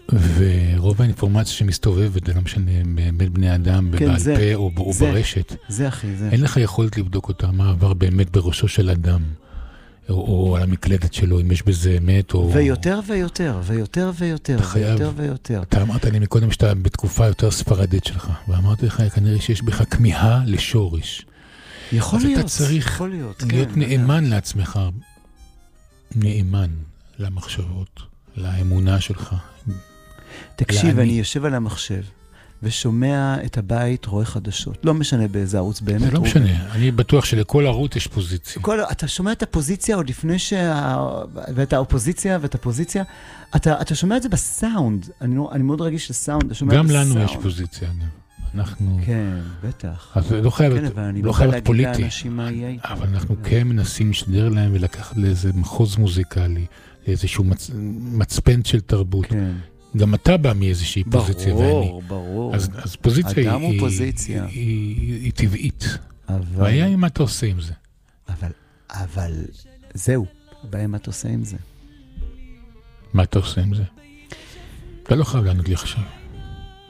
ורוב האינפורמציה שמסתובבת, לא משנה, בין בני אדם, בבעל פה או ברשת, זה אחי, זה. אין לך יכולת לבדוק אותה, מה עבר באמת בראשו של אדם, או על המקלדת שלו, אם יש בזה אמת, או... ויותר ויותר, ויותר ויותר, ויותר ויותר. אתה אמרת לי מקודם שאתה בתקופה יותר ספרדית שלך, ואמרתי לך, כנראה שיש בך כמיהה לשורש. יכול להיות, אז אתה צריך להיות נאמן לעצמך, נאמן למחשבות, לאמונה שלך. תקשיב, אני יושב על המחשב, ושומע את הבית רואה חדשות. לא משנה באיזה ערוץ באמת. זה לא משנה. אני בטוח שלכל ערוץ יש פוזיציה. אתה שומע את הפוזיציה עוד לפני ואת האופוזיציה ואת הפוזיציה. אתה שומע את זה בסאונד. אני מאוד רגיש לסאונד. גם לנו יש פוזיציה. אנחנו... כן, בטח. אז לא חייבת פוליטי. אבל אנחנו כן מנסים לשדר להם ולקחת לאיזה מחוז מוזיקלי, לאיזשהו מצפן של תרבות. כן. גם אתה בא מאיזושהי פוזיציה ואני. ברור. אז פוזיציה היא טבעית. והיה עם מה אתה עושה עם זה. אבל זהו, הבעיה מה אתה עושה עם זה. מה אתה עושה עם זה? אתה לא חייב לענות לי עכשיו.